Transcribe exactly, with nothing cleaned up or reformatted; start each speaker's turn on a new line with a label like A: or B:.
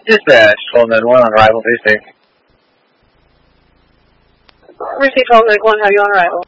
A: Dispatch, twelve ninety-one on arrival, please take.
B: Receive twelve ninety-one, have you on arrival?